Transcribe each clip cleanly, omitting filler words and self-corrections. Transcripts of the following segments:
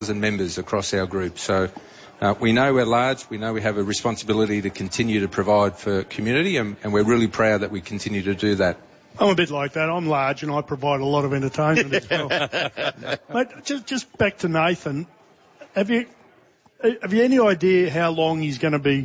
members across our group. So we know we're large, we know we have a responsibility to continue to provide for community, and we're really proud that we continue to do that. I'm a bit like that. I'm large and I provide a lot of entertainment as well. Mate, just back to Nathan. Have you any idea how long he's going to be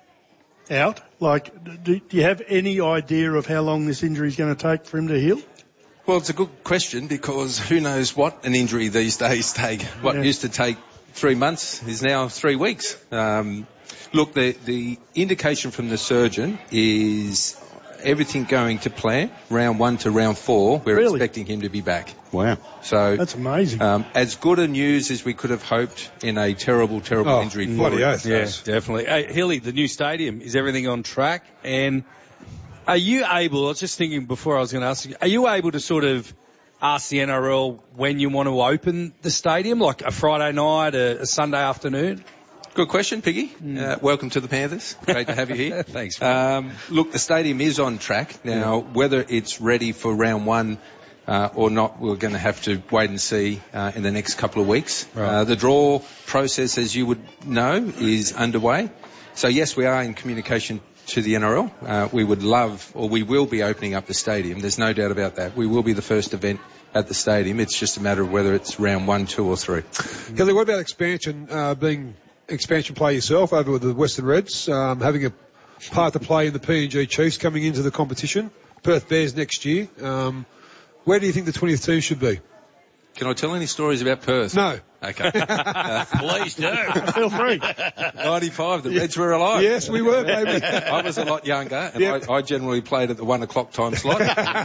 out? Like, do you have any idea of how long this injury is going to take for him to heal? Well, it's a good question because who knows what an injury these days take. What used to take 3 months is now 3 weeks. Look, the indication from the surgeon is everything going to plan, round 1 to round 4. We're expecting him to be back. Wow. So that's amazing. As good a news as we could have hoped in a terrible injury. Bloody oath. Yeah, definitely. Hey, Hilly, the new stadium, is everything on track? And are you able, I was just thinking before I was going to ask you, are you able to sort of ask the NRL when you want to open the stadium, like a Friday night, a Sunday afternoon? Good question, Piggy. Welcome to the Panthers. Great to have you here. Thanks. Look, the stadium is on track. Now, whether it's ready for round 1 or not, we're going to have to wait and see in the next couple of weeks. Right. The draw process, as you would know, is underway. So, yes, we are in communication to the NRL. We would love, or we will be opening up the stadium. There's no doubt about that. We will be the first event at the stadium. It's just a matter of whether it's round 1, 2 or 3. Hilly, what about expansion, being expansion player yourself over with the Western Reds, having a part to play in the PNG Chiefs coming into the competition, Perth Bears next year. Where do you think the 20th team should be? Can I tell any stories about Perth? No. Okay. Please do. Feel free. 95, the Reds were alive. Yes, we were, baby. I was a lot younger, and I generally played at the 1 o'clock time slot.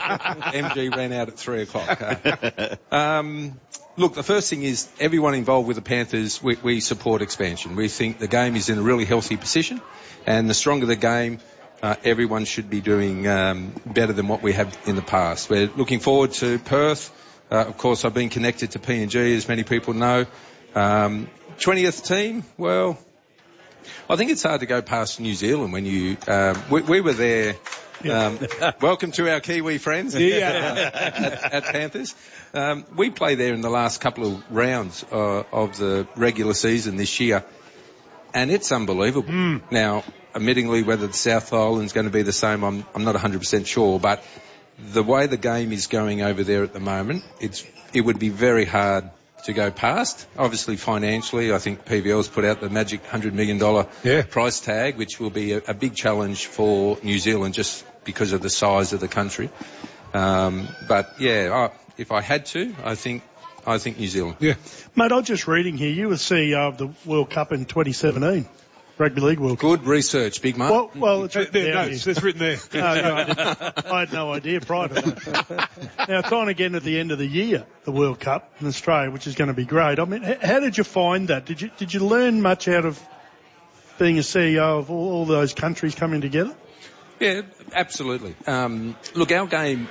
MG ran out at 3 o'clock. Look, the first thing is everyone involved with the Panthers, we support expansion. We think the game is in a really healthy position, and the stronger the game, everyone should be doing better than what we have in the past. We're looking forward to Perth. Of course, I've been connected to PNG, as many people know. 20th team, well, I think it's hard to go past New Zealand when you... we were there. Welcome to our Kiwi friends at Panthers. We play there in the last couple of rounds of the regular season this year, and it's unbelievable. Now, admittingly, whether the South Island's going to be the same, I'm not 100% sure, but the way the game is going over there at the moment, it would be very hard to go past. Obviously, financially, I think PVL's put out the magic $100 million price tag, which will be a big challenge for New Zealand just because of the size of the country. But yeah, if I had to, I think New Zealand. Yeah, mate, I'm just reading here. You were CEO of the World Cup in 2017. Rugby League World Cup. Good research, big man. Well, it's written there. It's written there. I had no idea prior to that. Now, it's on again at the end of the year, the World Cup in Australia, which is going to be great. I mean, how did you find that? Did you learn much out of being a CEO of all those countries coming together? Yeah, absolutely. Look, our game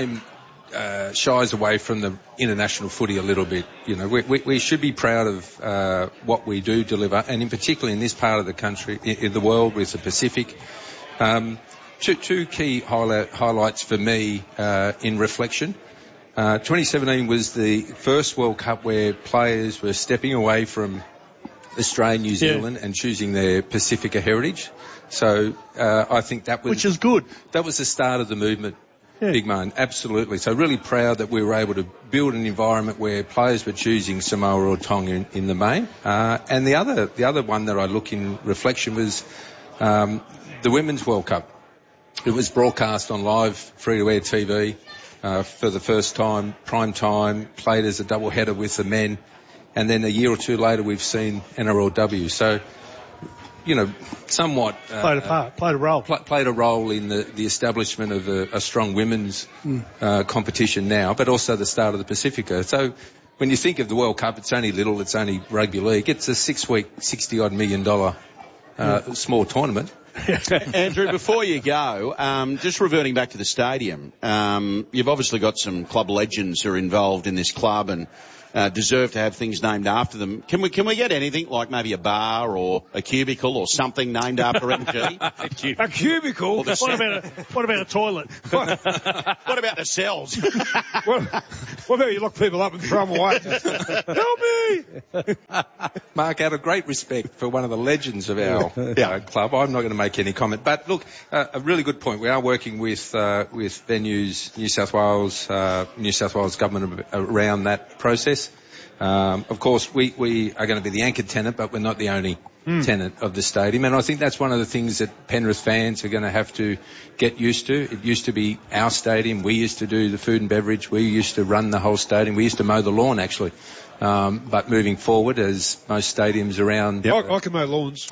shies away from the international footy a little bit. You know, we should be proud of what we do deliver, and in particular in this part of the country, in the world with the Pacific. Two key highlights for me in reflection. 2017 was the first World Cup where players were stepping away from Australia, New Zealand, and choosing their Pacifica heritage. So I think that was... Which is good. That was the start of the movement. Yeah. Big man, absolutely. So really proud that we were able to build an environment where players were choosing Samoa or Tonga in the main. And the other one that I look in reflection was the Women's World Cup. It was broadcast on live free-to-air TV for the first time, prime time, played as a double-header with the men. And then a year or two later, we've seen NRLW. So, you know, somewhat... played a role. Played a role in the establishment of a strong women's competition now, but also the start of the Pacifica. So when you think of the World Cup, it's only little, it's only rugby league. It's a 6-week, $60-odd million small tournament. Andrew, before you go, just reverting back to the stadium, you've obviously got some club legends who are involved in this club, and deserve to have things named after them. Can we get anything like maybe a bar or a cubicle or something named after MG? A cubicle? What about a toilet? What about the cells? What about you lock people up and throw them away? Help me! Mark, out of great respect for one of the legends of our club, I'm not going to make any comment. But look, a really good point. We are working with venues, New South Wales government around that process. Of course, we are going to be the anchor tenant, but we're not the only tenant of the stadium. And I think that's one of the things that Penrith fans are going to have to get used to. It used to be our stadium. We used to do the food and beverage. We used to run the whole stadium. We used to mow the lawn, actually. But moving forward, as most stadiums around... I can mow lawns.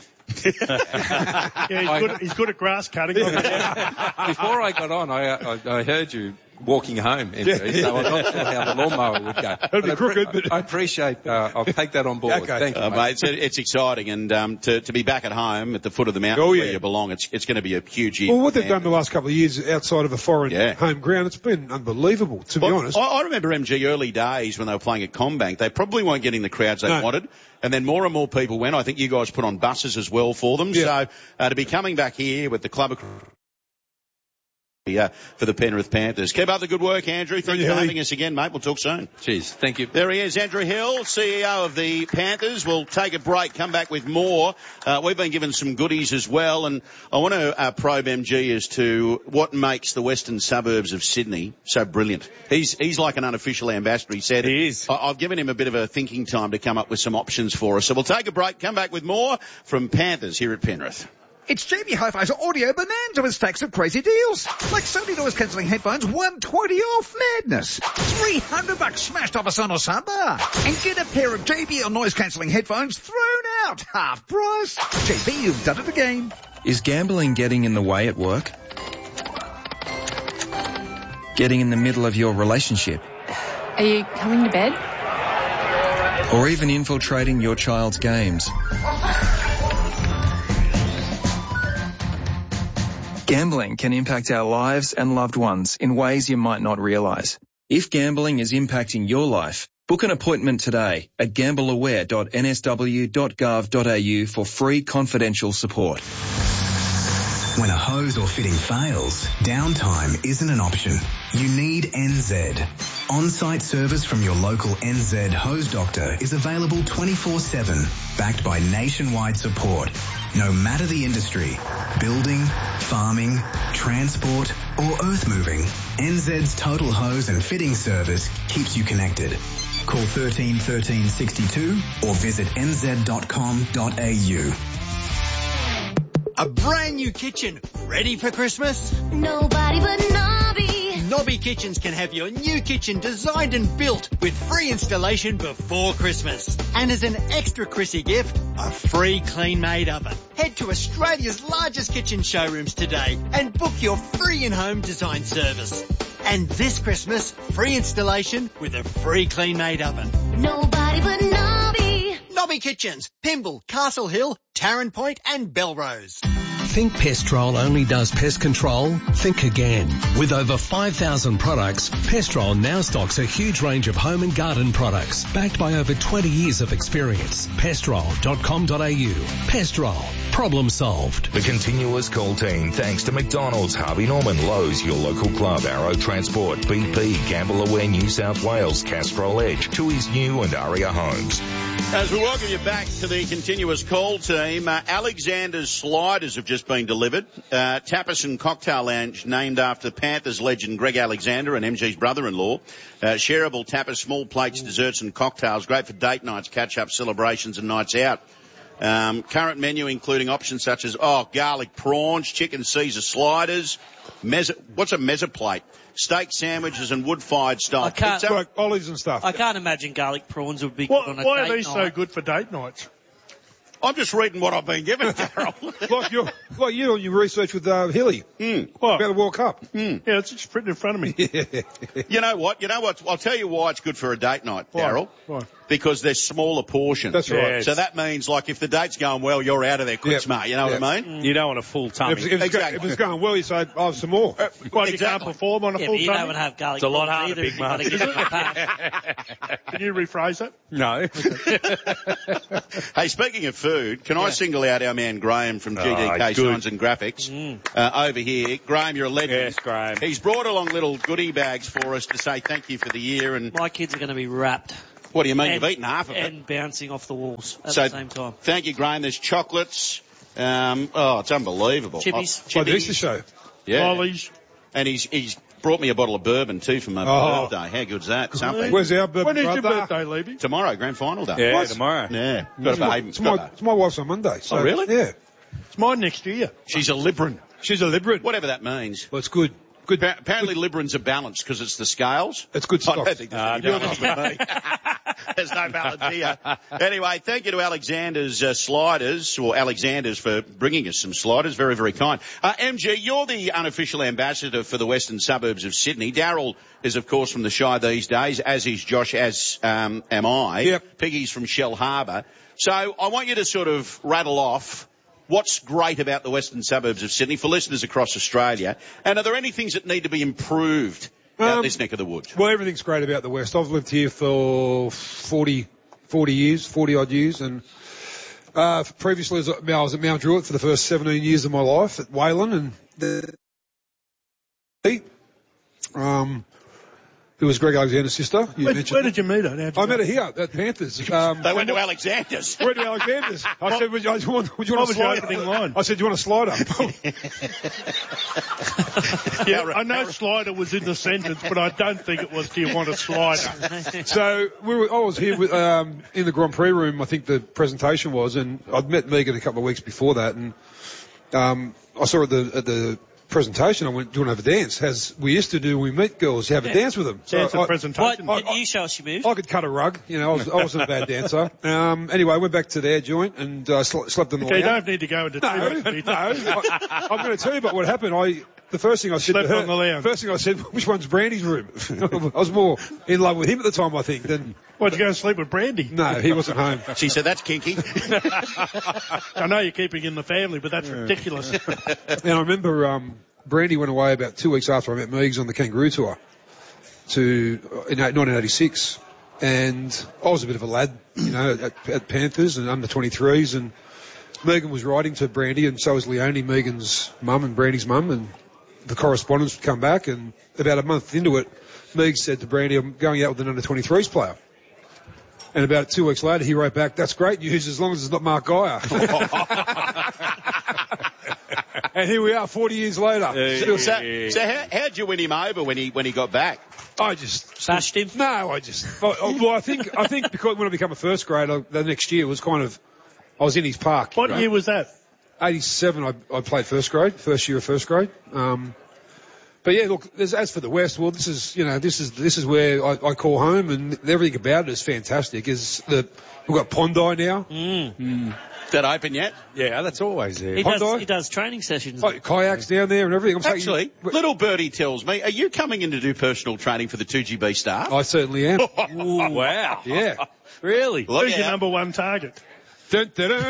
He's good at grass cutting. Before I got on, I heard you walking home, MG, so I'm not sure how the lawnmower would go. It'll be crooked, but... I appreciate, I'll take that on board. Okay. Thank you, mate. It's exciting, and to be back at home at the foot of the mountain where you belong, it's going to be a huge year. Well, what they've done the last couple of years outside of a foreign home ground, it's been unbelievable, to be honest. I remember MG early days when they were playing at CommBank. They probably weren't getting the crowds they wanted. And then more and more people went. I think you guys put on buses as well for them. So to be coming back here with the club for the Penrith Panthers. Keep up the good work, Andrew. Thank you for having us again, mate. We'll talk soon. Cheers. Thank you. There he is, Andrew Hill, CEO of the Panthers. We'll take a break, come back with more. We've been given some goodies as well, and I want to probe MG as to what makes the western suburbs of Sydney so brilliant. He's like an unofficial ambassador. He said he is. I've given him a bit of a thinking time to come up with some options for us. So we'll take a break, come back with more from Panthers here at Penrith. It's Jamie Hi-Fi's Audio Bonanza with stacks of crazy deals. Like Sony noise cancelling headphones, $120 off madness. $300 smashed off a Sonos soundbar. And get a pair of JBL noise cancelling headphones thrown out. Half price. JB, you've done it again. Is gambling getting in the way at work? Getting in the middle of your relationship? Are you coming to bed? Or even infiltrating your child's games? Gambling can impact our lives and loved ones in ways you might not realise. If gambling is impacting your life, book an appointment today at gambleaware.nsw.gov.au for free confidential support. When a hose or fitting fails, downtime isn't an option. You need NZ. On-site service from your local NZ hose doctor is available 24/7, backed by nationwide support. No matter the industry, building, farming, transport or earth moving, NZ's total hose and fitting service keeps you connected. Call 13 13 62 or visit nz.com.au. A brand new kitchen ready for Christmas? Nobody but Nobby. Nobby Kitchens can have your new kitchen designed and built with free installation before Christmas. And as an extra Chrissy gift, a free clean-made oven. Head to Australia's largest kitchen showrooms today and book your free in-home design service. And this Christmas, free installation with a free clean-made oven. Nobody but Nobby. Nobby Kitchens, Pymble, Castle Hill, Tarrant Point and Belrose. Think Pestrol only does pest control? Think again. With over 5,000 products, Pestrol now stocks a huge range of home and garden products, backed by over 20 years of experience. Pestrol.com.au. Pestrol. Problem solved. The continuous call team thanks to McDonald's, Harvey Norman, Lowe's, your local club, Arrow Transport, BP, Gamble Aware New South Wales, Castrol Edge, Tui's New and Aria Homes. As we welcome you back to the continuous call team, Alexander's sliders have just been delivered. Tapas and Cocktail Lounge, named after Panthers legend Greg Alexander and MG's brother-in-law. Shareable tapas, small plates, desserts and cocktails, great for date nights, catch-up celebrations and nights out. Current menu including options such as garlic prawns, chicken Caesar sliders, what's a mezza plate? Steak sandwiches and wood-fired style pizza. Like olives and stuff. I can't imagine garlic prawns would be good on a date night. Why are these so good for date nights? I'm just reading what I've been given, Daryl. like you on your research with Hilly. About the World Cup. Yeah, it's just printed in front of me. You know what? I'll tell you why it's good for a date night, Daryl. Why? because they're smaller portions. That's right. Yes. So that means, like, if the date's going well, you're out of there quick, mate. You know what I mean? You don't want a full tummy. If it's going well, you say, "I'll have some more." Well, you can't perform on a Yeah, full but you tummy. don't have garlic. It's a lot prawns harder, either. big You've got to man. give it a pass. Can you rephrase it? No. Hey, speaking of food, can I single out our man Graham from GDK good. Signs and Graphics over here? Graham, you're a legend. Yes, Graham. He's brought along little goodie bags for us to say thank you for the year. And My kids are going to be wrapped. what do you mean? You've eaten half of it. And bouncing off the walls at So the same time. thank you, Graham. There's chocolates. It's unbelievable. Chippies. Oh, Like the Easter show. Yeah. Lollies. And he's brought me a bottle of bourbon too for my birthday. How good's that? Something. Where's our When birthday? is your birthday, Levy? Tomorrow, grand final day. Yeah, What? tomorrow. Yeah. Got to behave. It's my wife's on Monday. So, Oh, really? Yeah. It's mine next year. She's a Libran. She's a Libran. Whatever that means. Well, it's good. Good. Apparently Librans are balanced because it's the scales. It's good I don't stuff. think there's any balance with me. There's no balance here. Anyway, thank you to Alexander's Sliders, or Alexander's for bringing us some sliders. Very, very kind. MG, you're the unofficial ambassador for the western suburbs of Sydney. Daryl is, of course, from the Shire these days, as is Josh, as am I. Yep. Piggy's from Shell Harbour. So I want you to sort of rattle off what's great about the western suburbs of Sydney for listeners across Australia, and are there any things that need to be improved about this neck of the woods? Well, everything's great about the West. I've lived here for 40 odd years, and previously I was at Mount Druitt for the first 17 years of my life at Wayland, and it was Greg Alexander's sister. Where did you meet her? I met her here at Panthers. They went to Alexander's. Went to Alexander's. I said, would you want What a was your slider? opening line? I said, do you want a slider? Yeah, I know slider was in the sentence, but I don't think it was, do you want a slider? So I was here with, in the Grand Prix room, I think the presentation was, and I'd met Megan a couple of weeks before that, and I saw her at the presentation. I went, do you want to have a dance? As we used to do when we meet girls, you have a dance with them. Dance at presentation. What, did you show us your moves? I could cut a rug, I wasn't a bad dancer. Anyway, I went back to their joint and slept them all Okay, you out. don't need to go into too much detail. I'm going to tell you about what happened. The first thing I said Slept to her, on the lounge. first thing I said, which one's Brandy's room? I was more in love with him at the time, I think, than... What, did you go and sleep with Brandy? No, he wasn't home. She said, that's kinky. I know you're keeping in the family, but that's ridiculous. And I remember Brandy went away about 2 weeks after I met Meigs on the Kangaroo Tour in 1986. And I was a bit of a lad, at Panthers and under 23s. And Megan was writing to Brandy, and so was Leonie, Megan's mum and Brandy's mum. And the correspondence would come back. And about a month into it, Meigs said to Brandy, I'm going out with an under 23s player. And about 2 weeks later, he wrote back, that's great news as long as it's not Mark Geyer. And here we are 40 years later. So how'd you win him over when he got back? I just bashed him. No, I think because when I became a first grader, the next year was kind of, I was in his park. What year was that? 87. I played first year of first grade. But yeah, look, as for the West, well, this is where I call home, and everything about it is fantastic. We've got Pondi now. Is that open yet? Yeah, that's always there. He does training sessions. Kayaks down there and everything. Actually, little birdie tells me, are you coming in to do personal training for the 2GB staff? I certainly am. Ooh, wow. Yeah. Really? Who's your number one target? Dun, dun, dun.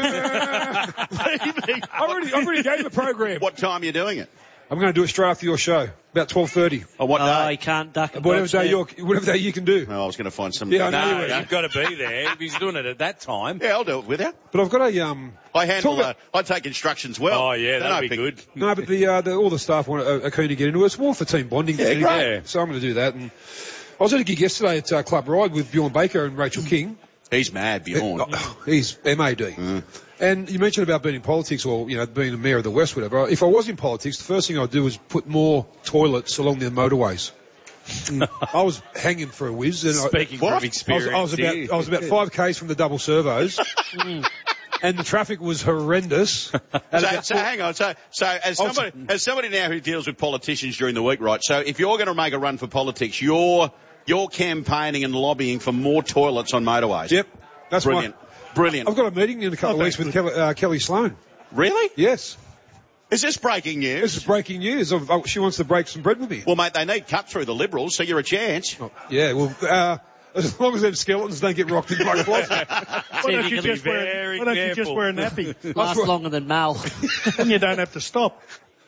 I already gave the program. What time are you doing it? I'm going to do it straight after your show, about 12:30. On what day? He can't duck. Whatever day you can do. Oh, I was going to find some. Yeah, I know No, you will. you've got to be there. If he's doing it at that time. Yeah, I'll do it with you. But I've got a I take instructions well. Oh, yeah, that'd be good. No, but all the staff are keen to get into it. It's more for team bonding. Yeah, great. Yeah. So I'm going to do that. And I was at a gig yesterday at Club Ride with Bjorn Baker and Rachel King. He's mad, Bjorn. He's MAD. And you mentioned about being in politics or, being a mayor of the West, whatever. If I was in politics, the first thing I'd do is put more toilets along the motorways. I was hanging for a whiz. And Speaking from experience. I was about 5 Ks from the double servos. And the traffic was horrendous. So hang on. So as somebody now who deals with politicians during the week, right? So if you're going to make a run for politics, you're campaigning and lobbying for more toilets on motorways. Yep. That's brilliant. Brilliant. I've got a meeting in a couple of weeks with Kelly Sloan. Really? Yes. Is this breaking news? This is breaking news. She wants to break some bread with me. Well, mate, they need cut through the Liberals, so you're a chance. Oh, yeah, well, As long as them skeletons don't get rocked into my closet. Why don't you just wear a nappy? Lasts longer than Mal. Then you don't have to stop.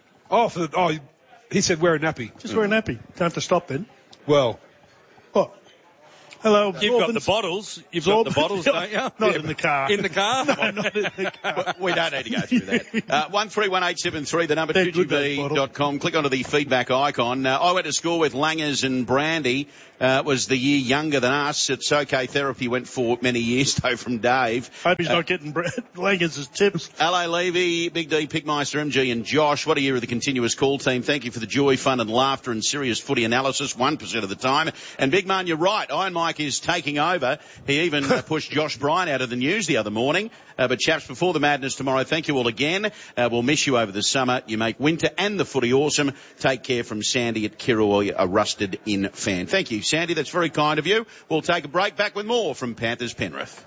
He said wear a nappy. Just wear a nappy. Don't have to stop then. Well. What? Hello, You've got the bottles. You've got the bottles, don't you? Not in the car. In the car? No, not in the car. We don't need to go through that. 131873, the number, 2GB.com. Click onto the feedback icon. I went to school with Langers and Brandy. Was the year younger than us. It's OK Therapy went for many years, though, from Dave. Hope he's not getting Langers as tips. L.A. Levy, Big D, Pickmeister, MG and Josh. What a year of the continuous call team. Thank you for the joy, fun and laughter and serious footy analysis 1% of the time. And Big Man, you're right. Iron Mike is taking over. He even pushed Josh Bryan out of the news the other morning. But chaps, before the madness tomorrow, thank you all again. We'll miss you over the summer. You make winter and the footy awesome. Take care from Sandy at Kirrawee, a rusted-in fan. Thank you, Sandy. That's very kind of you. We'll take a break. Back with more from Panthers Penrith.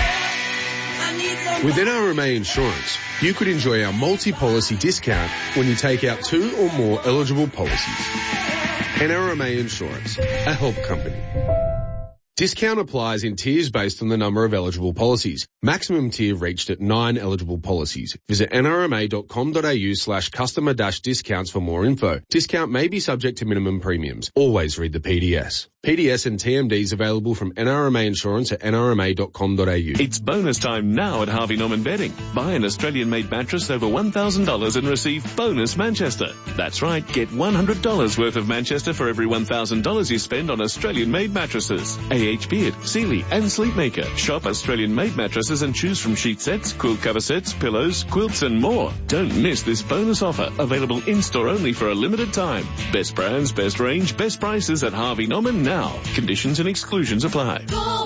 With NRMA Insurance, you could enjoy our multi-policy discount when you take out 2 or more eligible policies. NRMA Insurance, a help company. Discount applies in tiers based on the number of eligible policies. Maximum tier reached at 9 eligible policies. Visit nrma.com.au/customer-discounts for more info. Discount may be subject to minimum premiums. Always read the PDS. PDS and TMDs available from NRMA Insurance at nrma.com.au. It's bonus time now at Harvey Norman Bedding. Buy an Australian-made mattress over $1,000 and receive bonus Manchester. That's right, get $100 worth of Manchester for every $1,000 you spend on Australian-made mattresses. AH Beard, Sealy and Sleepmaker. Shop Australian-made mattresses and choose from sheet sets, quilt cover sets, pillows, quilts and more. Don't miss this bonus offer, available in-store only for a limited time. Best brands, best range, best prices at Harvey Norman now. Conditions and exclusions apply.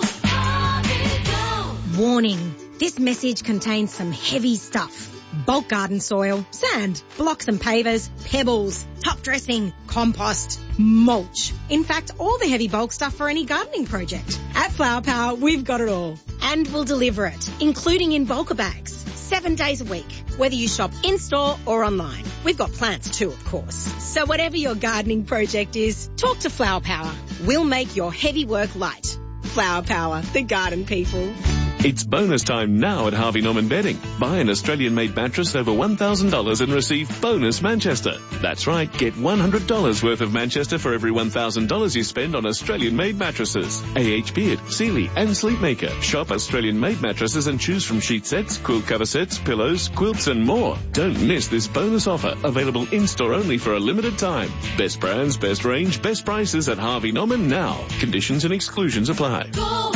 Warning, this message contains some heavy stuff. Bulk garden soil, sand, blocks and pavers, pebbles, top dressing, compost, mulch. In fact, all the heavy bulk stuff for any gardening project. At Flower Power, we've got it all. And we'll deliver it, including in bulker bags, 7 days a week, whether you shop in-store or online. We've got plants too, of course. So whatever your gardening project is, talk to Flower Power. We'll make your heavy work light. Flower Power, the garden people. It's bonus time now at Harvey Norman Bedding. Buy an Australian-made mattress over $1,000 and receive bonus Manchester. That's right, get $100 worth of Manchester for every $1,000 you spend on Australian-made mattresses. AH Beard, Sealy and Sleepmaker. Shop Australian-made mattresses and choose from sheet sets, quilt cover sets, pillows, quilts and more. Don't miss this bonus offer, available in-store only for a limited time. Best brands, best range, best prices at Harvey Norman now. Conditions and exclusions apply.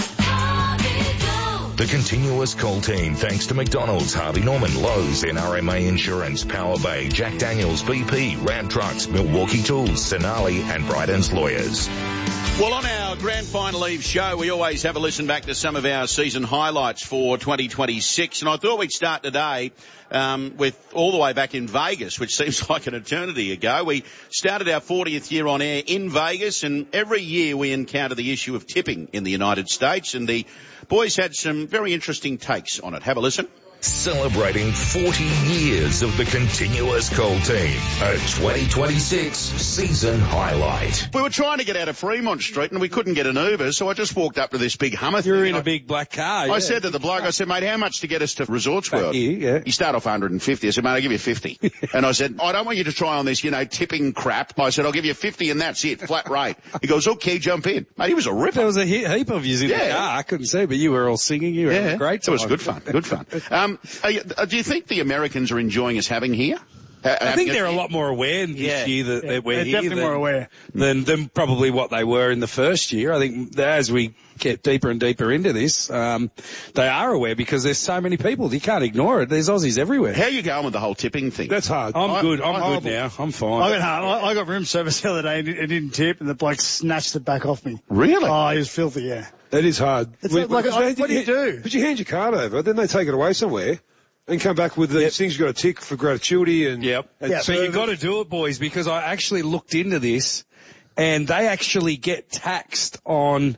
The continuous call team, thanks to McDonald's, Harvey Norman, Lowe's, NRMA Insurance, Power Bay, Jack Daniels, BP, Ram Trucks, Milwaukee Tools, Sonali and Brydens Lawyers. Well, on our Grand Final Eve show, we always have a listen back to some of our season highlights for 2026. And I thought we'd start today with all the way back in Vegas, which seems like an eternity ago. We started our 40th year on air in Vegas, and every year we encounter the issue of tipping in the United States. And the boys had some very interesting takes on it. Have a listen. Celebrating 40 years of the continuous call team. A 2026 season highlight. We were trying to get out of Fremont Street and we couldn't get an Uber, so I just walked up to this big Hummer. You're in a big black car. I said to the bloke, I said, mate, how much to get us to Resorts World? Yeah. He started off 150. I said, mate, I'll give you 50. And I said, I don't want you to try on this, tipping crap. I said, I'll give you 50 and that's it, flat rate. He goes, okay, jump in. Mate, he was a ripper. There was a heap of you in the car. I couldn't see, but you were all singing. You were having a great time. It was good fun. Good fun. Do you think the Americans are enjoying us having here? I think they're a lot more aware this year that we're here. Definitely more aware than probably what they were in the first year. I think as we get deeper and deeper into this, they are aware because there's so many people. You can't ignore it. There's Aussies everywhere. How are you going with the whole tipping thing? That's hard. I'm good now. I'm fine. I got room service the other day and it didn't tip, and the bloke snatched it back off me. Really? Oh, he was filthy, yeah. That is hard. What do you do? But you hand your card over, then they take it away somewhere. And come back with these things you've got to tick for gratuity and... So you've got to do it, boys, because I actually looked into this and they actually get taxed on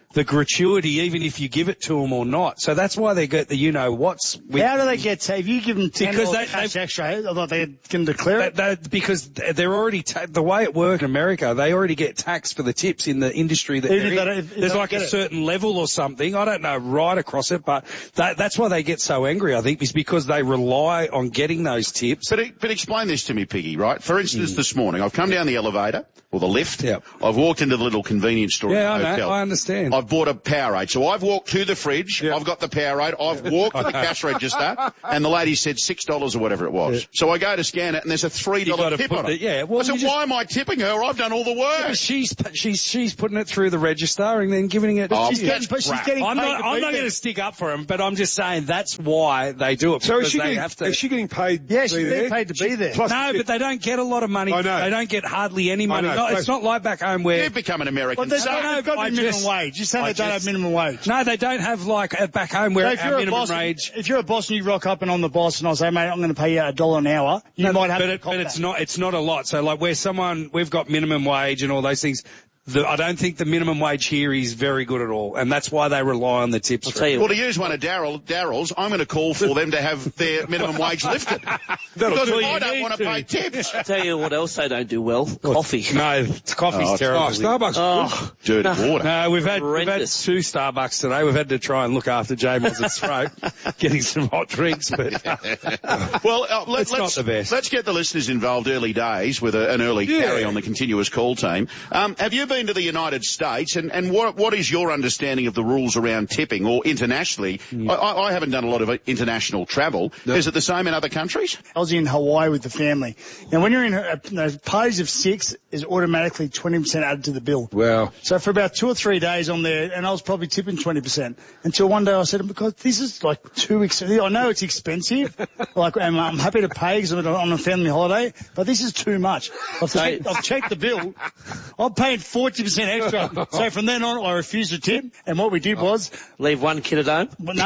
the gratuity, even if you give it to them or not. So that's why they get the you-know-whats. How do they get, if you give them 10 Because cash extra, I thought they can declare it? Because they're already, the way it works in America, they already get taxed for the tips in the industry that they're in. There's like a certain level or something, I don't know right across it, but that's why they get so angry, I think, is because they rely on getting those tips. But explain this to me, Piggy, right? For instance, this morning, I've come down the elevator, or the lift. Yep. I've walked into the little convenience store at the hotel. I understand. I've bought a Powerade. So I've walked to the fridge. Yep. I've got the Powerade. I've walked to the cash register, and the lady said $6 or whatever it was. Yeah. So I go to scan it, and there's a $3 tip on it. Well, I said, why am I tipping her? I've done all the work. Yeah, she's putting it through the register and then giving it. She's getting I'm not going to stick up for him, but I'm just saying that's why they do it. So is she getting paid? Yeah, she's getting paid to be there. No, but they don't get a lot of money. I know. They don't get hardly any money. It's not like back home where you've become an American. Well, they've got minimum wage. You say they don't have minimum wage. No, they don't have like back home where our minimum wage. If you're a boss and you rock up and I'm the boss and I say, mate, I'm going to pay you $1 an hour, you might have. But it's not a lot. So like we've got minimum wage and all those things. I don't think the minimum wage here is very good at all, and that's why they rely on the tips. Well, to use one of Daryl's, I'm going to call for them to have their minimum wage lifted. Because I don't want to pay tips. I'll tell you what else they don't do well. Coffee. No, coffee's terrible. Starbucks. Dirty water. No, we've had 2 Starbucks today. We've had to try and look after J-Moz's throat, getting some hot drinks, but well, it's not the best. Let's get the listeners involved early days with an early carry on the continuous call team. Have you been to the United States, and what is your understanding of the rules around tipping, or internationally? I haven't done a lot of international travel. No. Is it the same in other countries? I was in Hawaii with the family. Now, when you're in parties of 6, is automatically 20% added to the bill. Wow. So for about 2 or 3 days I'm there, and I was probably tipping 20%. Until one day I said, because this is like too expensive. I know it's expensive, and I'm happy to pay because I'm on a family holiday, but this is too much. I've checked the bill. I'm paying 40% extra. So from then on, I refused to tip, and what we did was leave one kid at home. No.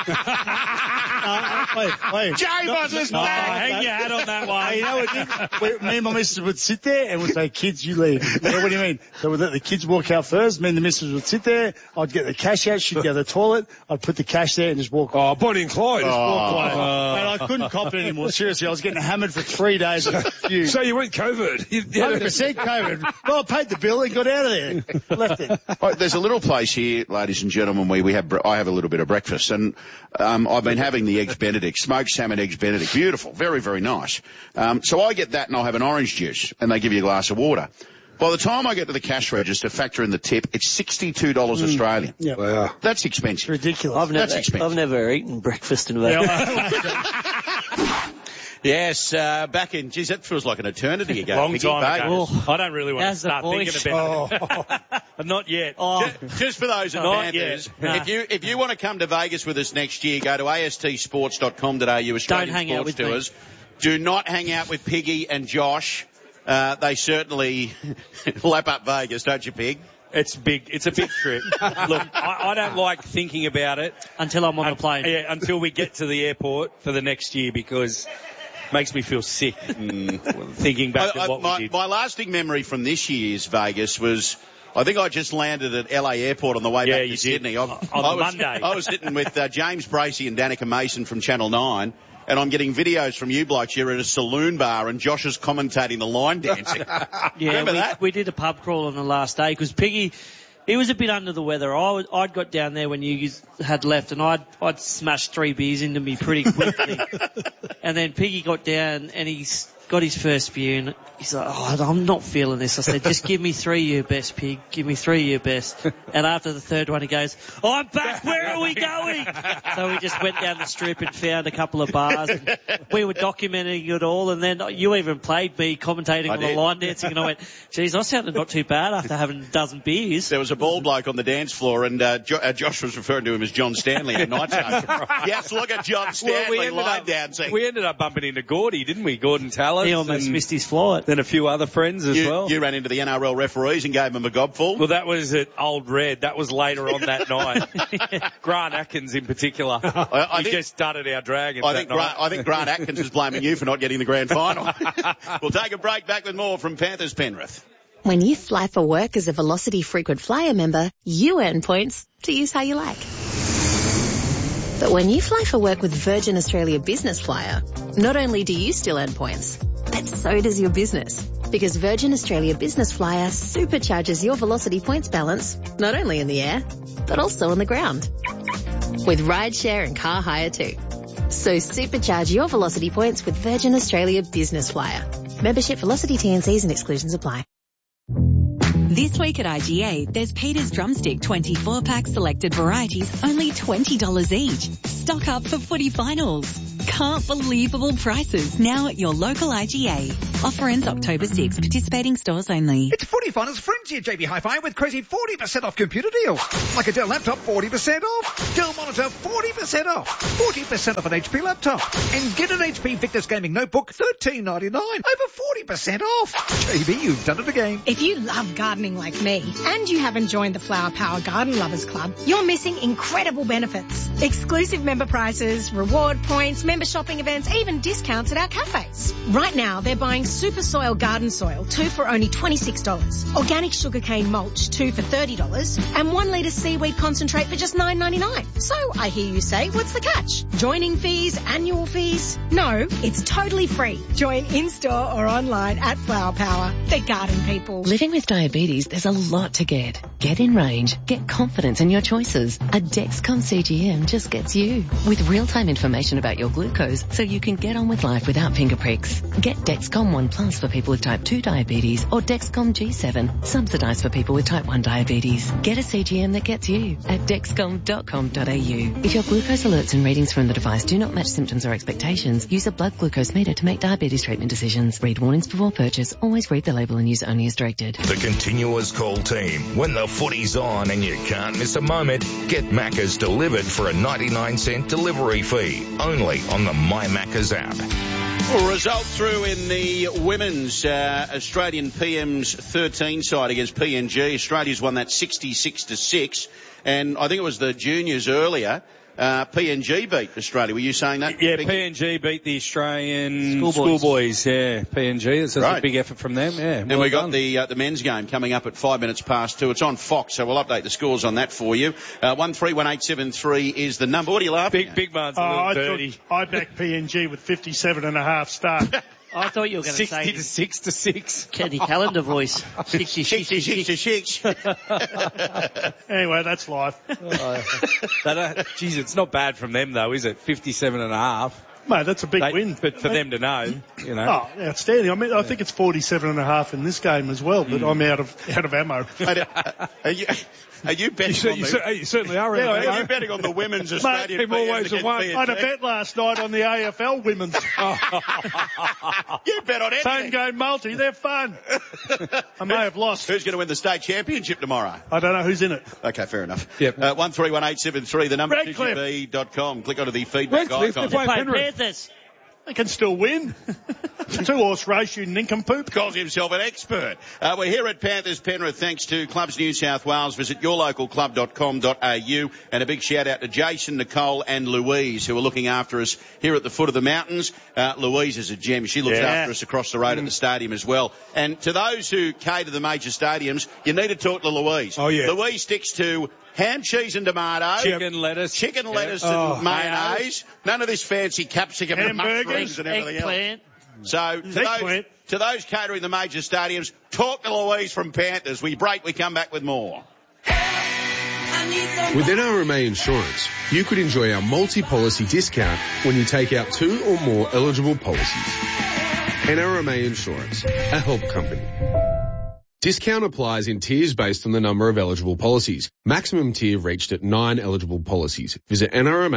Wait. J-Moz is back. Hang your hat on that one. You know what? Me and my missus would sit there and would say, "Kids, you leave." Yeah, what do you mean? So we'd let the kids walk out first. Me and the missus would sit there. I'd get the cash out. She'd go to the toilet. I'd put the cash there and just walk. Oh, Bonnie and Clyde. Just walk away. And I couldn't cop it anymore. Seriously, I was getting hammered for 3 days. So you went covert. 100% covert. Well, I paid the bill and got out of there. Left it. Right, there's a little place here, ladies and gentlemen, where I have a little bit of breakfast, and I've been having the Eggs Benedict, smoked salmon Eggs Benedict. Beautiful. Very, very nice. So I get that and I'll have an orange juice, and they give you a glass of water. By the time I get to the cash register, factor in the tip, it's $62 Australian. Yeah. Wow. That's expensive. Ridiculous. That's expensive. I've never eaten breakfast in Yes, back in, geez, that feels like an eternity ago. Long time ago. I don't really want to start thinking about it. Not yet. Just for those Panthers, if you want to come to Vegas with us next year, go to astsports.com.au, Australian Sports Tours. Do not hang out with Piggy and Josh. They certainly lap up Vegas, don't you, Pig? It's big. It's a big trip. Look, I don't like thinking about it until I'm on the plane. Yeah, until we get to the airport for the next year, because it makes me feel sick thinking back to what we did. My lasting memory from this year's Vegas was, I think I just landed at LA Airport on the way back to Sydney. On Monday. I was sitting with James Bracey and Danica Mason from Channel 9. And I'm getting videos from you blokes here at a saloon bar, and Josh is commentating the line dancing. Remember that? We did a pub crawl on the last day because Piggy, he was a bit under the weather. I'd got down there when you had left, and I'd smashed 3 beers into me pretty quickly. And then Piggy got down and he's got his first beer, and he's like, I'm not feeling this. I said, just give me 3 your best, Pig. Give me 3 your best. And after the third one, he goes, I'm back. Where are we going? So we just went down the strip and found a couple of bars. And we were documenting it all, and then you even played me commentating on the line dancing, and I went, geez, I sounded not too bad after having a dozen beers. There was a bald bloke on the dance floor, and Josh was referring to him as John Stanley at night show. Yes, look at John Stanley line dancing. We ended up bumping into Gordy, didn't we? Gordon Tallis. He almost missed his flight. Then a few other friends as well. You ran into the NRL referees and gave them a gobful. Well, that was at Old Red. That was later on that night. Grant Atkins in particular. He just started our Dragons that night. I think Grant Atkins is blaming you for not getting the grand final. We'll take a break. Back with more from Panthers Penrith. When you fly for work as a Velocity Frequent Flyer member, you earn points to use how you like. But when you fly for work with Virgin Australia Business Flyer, not only do you still earn points, but so does your business. Because Virgin Australia Business Flyer supercharges your Velocity points balance, not only in the air, but also on the ground. With rideshare and car hire too. So supercharge your Velocity points with Virgin Australia Business Flyer. Membership, Velocity T&Cs and exclusions apply. This week at IGA, there's Peter's Drumstick 24-pack selected varieties, only $20 each. Stock up for footy finals. Can't believable prices now at your local IGA. Offer ends October 6. Participating stores only. It's Footy Finals Frenzy at JB Hi-Fi with crazy 40% off computer deals. Like a Dell laptop, 40% off. Dell monitor, 40% off. 40% off an HP laptop. And get an HP Victus Gaming Notebook, $13.99. Over 40% off. JB, you've done it again. If you love gardening like me and you haven't joined the Flower Power Garden Lovers Club, you're missing incredible benefits. Exclusive member prices, reward points, member shopping events, even discounts at our cafes. Right now, they're buying Super Soil Garden Soil, 2 for only $26. Organic sugarcane mulch, 2 for $30. And 1 litre seaweed concentrate for just $9.99. So I hear you say, what's the catch? Joining fees, annual fees? No, it's totally free. Join in-store or online at Flower Power. They're garden people. Living with diabetes, there's a lot to get. Get in range. Get confidence in your choices. A Dexcom CGM just gets you. With real-time information about your glucose so you can get on with life without finger pricks. Get Dexcom 1 Plus for people with type 2 diabetes or Dexcom G7, subsidised for people with type 1 diabetes. Get a CGM that gets you at dexcom.com.au. If your glucose alerts and readings from the device do not match symptoms or expectations, use a blood glucose meter to make diabetes treatment decisions. Read warnings before purchase. Always read the label and use only as directed. The Continuous Call team. When the footy's on and you can't miss a moment, get Macca's delivered for a 99-cent delivery fee. Only on the My Macca's app. Well, result through in the women's Australian PM's 13 side against PNG. Australia's won that 66-6. And I think it was the juniors earlier. PNG beat Australia. Were you saying that? Yeah, PNG beat the Australian schoolboys. Yeah, PNG. That's a big effort from them. Yeah. And we got the men's game coming up at 5 minutes past 2. It's on Fox, so we'll update the scores on that for you. 131873 is the number. What are you laughing at? Big man's a little dirty. I backed PNG with 57.5 stars. I thought you were going to say 60-6. Kenny Calendar voice. 66. Anyway, that's life. Geez, it's not bad from them though, is it? 57.5. Mate, that's a big win. But for them to know, you know. Oh, outstanding. I mean, I think it's 47.5 in this game as well, but I'm out of ammo. Are you betting on the... You certainly are. Yeah, are you betting on the women's Australian always have won. I had a bet last night on the AFL women's. You bet on anything. Same game multi. They're fun. I may have lost. Who's going to win the state championship tomorrow? I don't know who's in it. Okay, fair enough. Yep. 131873, the number TGB.com. Click onto the feedback icon. They can still win. It's a 2-horse race, you nincompoop. Calls himself an expert. We're here at Panthers Penrith thanks to Clubs New South Wales. Visit yourlocalclub.com.au. And a big shout out to Jason, Nicole and Louise who are looking after us here at the foot of the mountains. Louise is a gem. She looks after us across the road at the stadium as well. And to those who cater the major stadiums, you need to talk to Louise. Oh, yeah. Louise sticks to ham, cheese and tomato. Chicken lettuce and mayonnaise. None of this fancy capsicum and mushrooms and everything eggplant. else. So to those catering the major stadiums, talk to Louise from Panthers. We break, we come back with more. With NRMA Insurance, you could enjoy our multi-policy discount when you take out 2 or more eligible policies. NRMA Insurance, a help company. Discount applies in tiers based on the number of eligible policies. Maximum tier reached at 9 eligible policies. Visit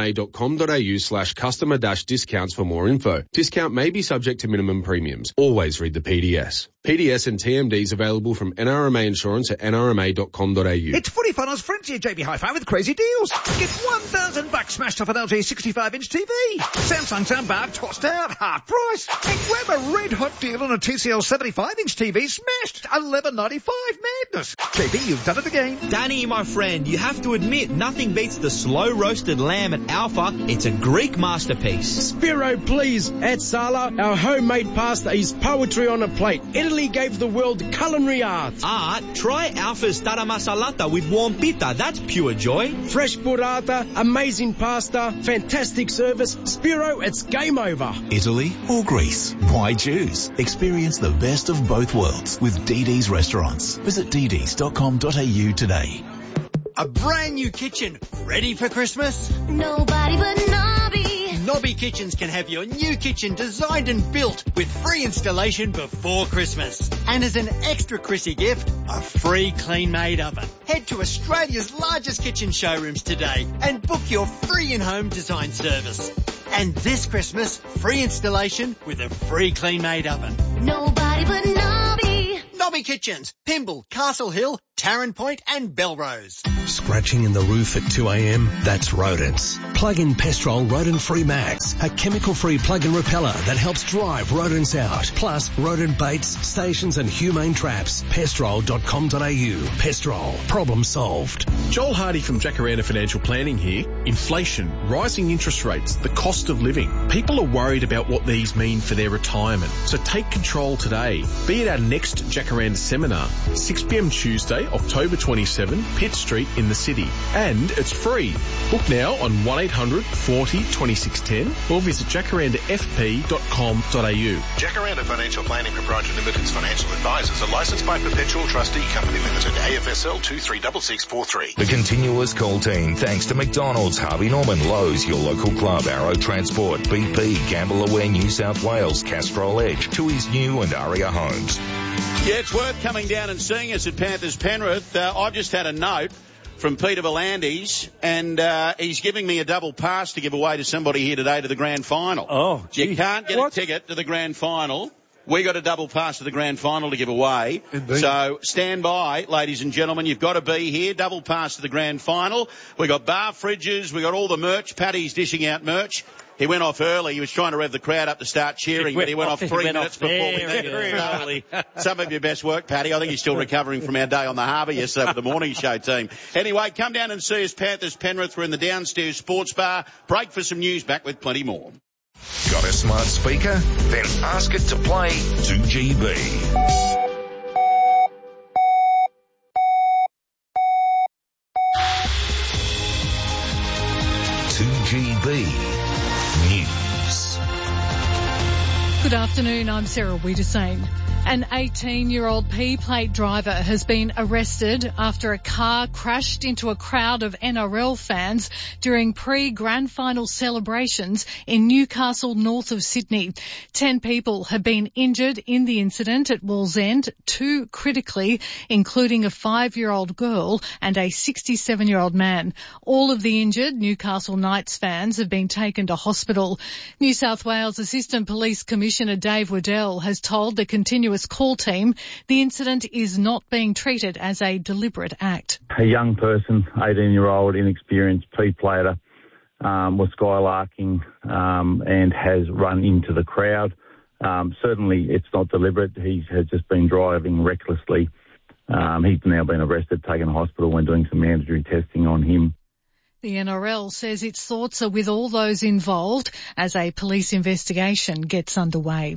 nrma.com.au/customer-discounts for more info. Discount may be subject to minimum premiums. Always read the PDS. PDS and TMDs available from NRMA Insurance at nrma.com.au. It's Footy Finals Frenzy at JB Hi-Fi with crazy deals. Get $1,000 smashed off an LG 65-inch TV. Samsung soundbar tossed out, half price. And grab a red hot deal on a TCL 75-inch TV smashed, $11.95. Madness. JB, you've done it again. Danny, my friend, you have to admit nothing beats the slow roasted lamb at Alpha. It's a Greek masterpiece. Spiro, please. At Sala, our homemade pasta is poetry on a plate. It'll Italy gave the world culinary art. Try Alpha's Tara Masalata with warm pita. That's pure joy. Fresh burrata, amazing pasta, fantastic service. Spiro, it's game over. Italy or Greece? Why choose? Experience the best of both worlds with DD's Restaurants. Visit dds.com.au today. A brand new kitchen, ready for Christmas? Nobody but Nobby. Nobby Kitchens can have your new kitchen designed and built with free installation before Christmas. And as an extra Chrissy gift, a free clean-made oven. Head to Australia's largest kitchen showrooms today and book your free in-home design service. And this Christmas, free installation with a free clean-made oven. Nobody but Nobby. Nobby Kitchens, Pymble, Castle Hill, Tarrant Point and Belrose. Scratching in the roof at 2 a.m? That's rodents. Plug in Pestrol Rodent Free Max, a chemical-free plug-in repeller that helps drive rodents out. Plus, rodent baits, stations and humane traps. Pestrol.com.au. Pestrol. Problem solved. Joel Hardy from Jacaranda Financial Planning here. Inflation, rising interest rates, the cost of living. People are worried about what these mean for their retirement. So take control today. Be at our next Jacaranda seminar, 6 p.m. Tuesday, October 27, Pitt Street in the city. And it's free. Book now on 1800 40 2610 or visit jacarandafp.com.au. Jacaranda Financial Planning Proprietary Limited's financial advisors are licensed by Perpetual Trustee Company Limited, AFSL 236643. The continuous call team, thanks to McDonald's, Harvey Norman, Lowe's, your local club, Arrow Transport, BP, Gamble Aware New South Wales, Castrol Edge, Tui's New and Aria Homes. Yeah, it's worth coming down and seeing us at Panthers Penrith. I've just had a note from Peter Volandis, and he's giving me a double pass to give away to somebody here today to the grand final. Oh, gee. You can't get a ticket to the grand final. We got a double pass to the grand final to give away. Indeed. So stand by, ladies and gentlemen. You've got to be here. Double pass to the grand final. We got bar fridges. We got all the merch. Paddy's dishing out merch. He went off early. He was trying to rev the crowd up to start cheering, but he went off 3 minutes before we started. Some of your best work, Paddy. I think he's still recovering from our day on the harbour yesterday with the morning show team. Anyway, come down and see us, Panthers Penrith. We're in the downstairs sports bar. Break for some news, back with plenty more. Got a smart speaker? Then ask it to play 2GB. 2GB News. Good afternoon, I'm Sarah Wiedersane. An 18-year-old P-plate driver has been arrested after a car crashed into a crowd of NRL fans during pre-grand final celebrations in Newcastle, north of Sydney. 10 people have been injured in the incident at Wallsend, 2 critically, including a 5-year-old girl and a 67-year-old man. All of the injured Newcastle Knights fans have been taken to hospital. New South Wales Assistant Police Commissioner Dave Waddell has told the continuous call team the incident is not being treated as a deliberate act. A young person, 18-year-old, inexperienced P-plater, was skylarking and has run into the crowd. Certainly it's not deliberate. He has just been driving recklessly. He's now been arrested, taken to hospital when doing some mandatory testing on him. The NRL says its thoughts are with all those involved as a police investigation gets underway.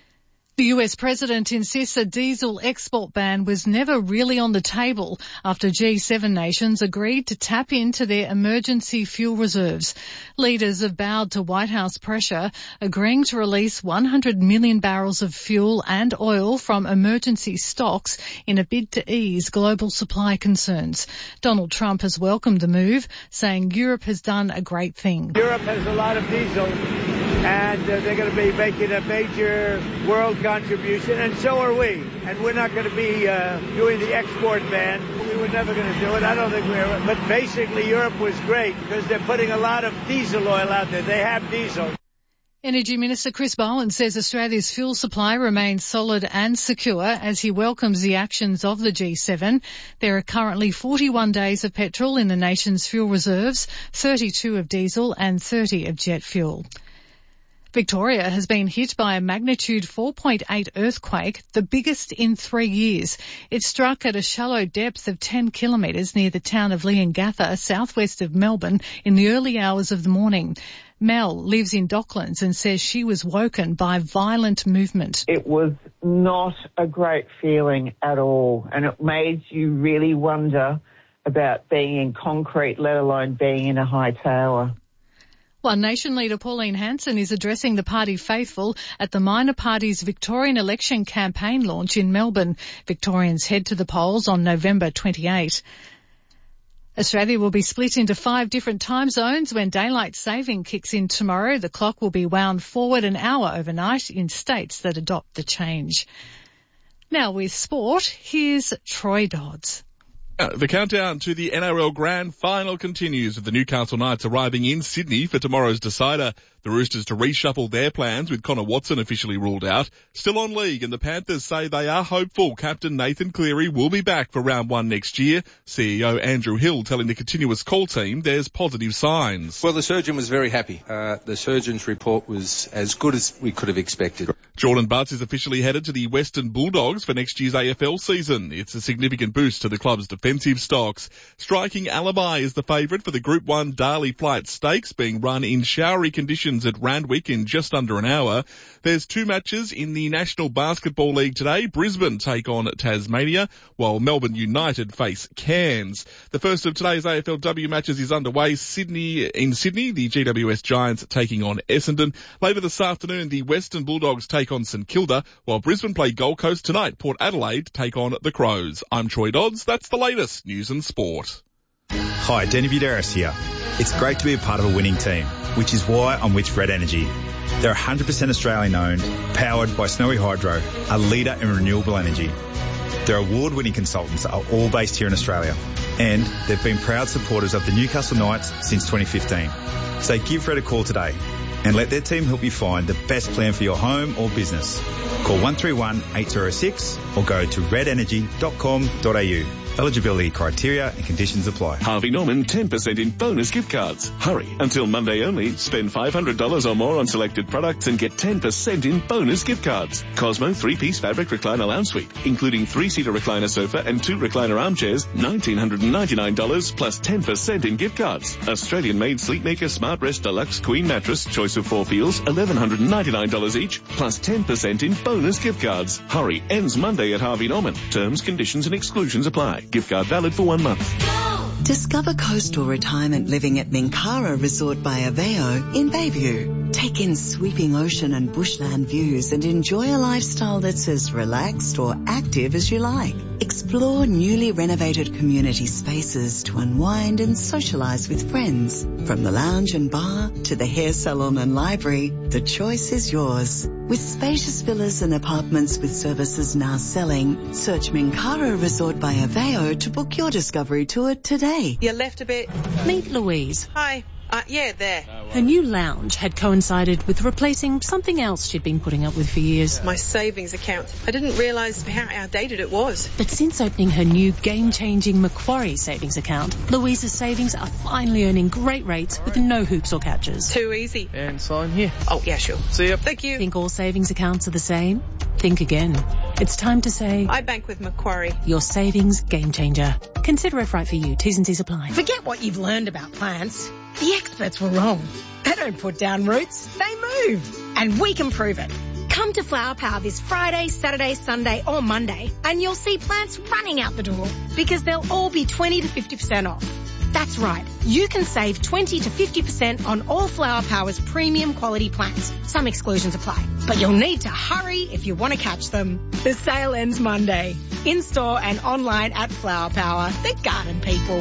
The US president insists a diesel export ban was never really on the table after G7 nations agreed to tap into their emergency fuel reserves. Leaders have bowed to White House pressure, agreeing to release 100 million barrels of fuel and oil from emergency stocks in a bid to ease global supply concerns. Donald Trump has welcomed the move, saying Europe has done a great thing. Europe has a lot of diesel, and they're going to be making a major world contribution, and so are we. And we're not going to be doing the export ban. We were never going to do it. I don't think we are. But basically, Europe was great because they're putting a lot of diesel oil out there. They have diesel. Energy Minister Chris Bowen says Australia's fuel supply remains solid and secure as he welcomes the actions of the G7. There are currently 41 days of petrol in the nation's fuel reserves, 32 of diesel and 30 of jet fuel. Victoria has been hit by a magnitude 4.8 earthquake, the biggest in 3 years. It struck at a shallow depth of 10 kilometres near the town of Leongatha, southwest of Melbourne, in the early hours of the morning. Mel lives in Docklands and says she was woken by violent movement. It was not a great feeling at all, and it made you really wonder about being in concrete, let alone being in a high tower. One Nation leader Pauline Hanson is addressing the party faithful at the minor party's Victorian election campaign launch in Melbourne. Victorians head to the polls on November 28. Australia will be split into 5 different time zones when daylight saving kicks in tomorrow. The clock will be wound forward an hour overnight in states that adopt the change. Now with sport, here's Troy Dodds. The countdown to the NRL Grand Final continues with the Newcastle Knights arriving in Sydney for tomorrow's decider. The Roosters to reshuffle their plans with Connor Watson officially ruled out. Still on league, and the Panthers say they are hopeful Captain Nathan Cleary will be back for round 1 next year. CEO Andrew Hill telling the Continuous Call team there's positive signs. Well, the surgeon was very happy. The surgeon's report was as good as we could have expected. Jordan Butts is officially headed to the Western Bulldogs for next year's AFL season. It's a significant boost to the club's defensive stocks. Striking Alibi is the favourite for the Group 1 Darley Flight Stakes being run in showery conditions at Randwick in just under an hour. There's 2 matches in the National Basketball League today. Brisbane take on Tasmania, while Melbourne United face Cairns. The first of today's AFLW matches is underway. In Sydney, the GWS Giants taking on Essendon. Later this afternoon, the Western Bulldogs take on St Kilda, while Brisbane play Gold Coast tonight. Port Adelaide take on the Crows. I'm Troy Dodds. That's the latest news and sport. Hi, Danny Buderis here. It's great to be a part of a winning team, which is why I'm with Red Energy. They're 100% Australian owned, powered by Snowy Hydro, a leader in renewable energy. Their award-winning consultants are all based here in Australia, and they've been proud supporters of the Newcastle Knights since 2015. So give Red a call today and let their team help you find the best plan for your home or business. Call 131 806 or go to redenergy.com.au. Eligibility criteria and conditions apply. Harvey Norman 10% in bonus gift cards. Hurry. Until Monday only, spend $500 or more on selected products and get 10% in bonus gift cards. Cosmo 3-piece fabric recliner lounge suite, including 3-seater recliner sofa and 2 recliner armchairs, $1,999 plus 10% in gift cards. Australian-made Sleepmaker Smart Rest Deluxe Queen Mattress, choice of 4 feels, $1,199 each, plus 10% in bonus gift cards. Hurry. Ends Monday at Harvey Norman. Terms, conditions and exclusions apply. Gift card valid for 1 month. Discover coastal retirement living at Minkara Resort by Aveo in Bayview. Take in sweeping ocean and bushland views and enjoy a lifestyle that's as relaxed or active as you like. Explore newly renovated community spaces to unwind and socialise with friends. From the lounge and bar to the hair salon and library, the choice is yours. With spacious villas and apartments with services now selling, search Minkara Resort by Aveo to book your discovery tour today. You left a bit. Meet Louise. Hi. Yeah, there. Her new lounge had coincided with replacing something else she'd been putting up with for years. My savings account. I didn't realise how outdated it was. But since opening her new game-changing Macquarie savings account, Louise's savings are finally earning great rates with no hoops or catches. Too easy. And sign here. Oh, yeah, sure. See ya. Thank you. Think all savings accounts are the same? Think again. It's time to say... I bank with Macquarie. Your savings game changer. Consider if right for you. T's and C's apply. Forget what you've learned about plants. The experts were wrong. They don't put down roots, they move. And we can prove it. Come to Flower Power this Friday, Saturday, Sunday or Monday and you'll see plants running out the door because they'll all be 20 to 50% off. That's right. You can save 20 to 50% on all Flower Power's premium quality plants. Some exclusions apply, but you'll need to hurry if you want to catch them. The sale ends Monday. In-store and online at Flower Power. The garden people.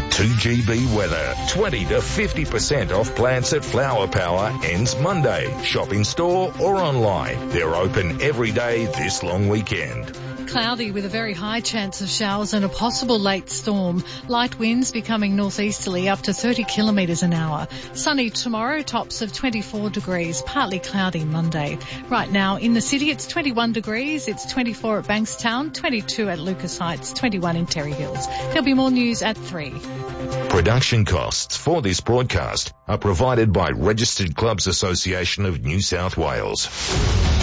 2GB weather. 20 to 50% off plants at Flower Power ends Monday. Shop in store or online. They're open every day this long weekend. Cloudy with a very high chance of showers and a possible late storm. Light winds becoming northeasterly up to 30 kilometres an hour. Sunny tomorrow, tops of 24 degrees. Partly cloudy Monday. Right now in the city it's 21 degrees. It's 24 at Bankstown, 22 at Lucas Heights, 21 in Terry Hills. There'll be more news at 3. Production costs for this broadcast are provided by Registered Clubs Association of New South Wales.